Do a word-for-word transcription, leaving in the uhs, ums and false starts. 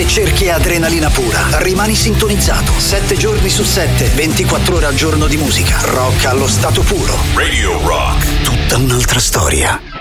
cerchi adrenalina pura, rimani sintonizzato. Sette giorni su sette, ventiquattro ore al giorno di musica. Rock allo stato puro. Radio Rock. Tutta un'altra storia.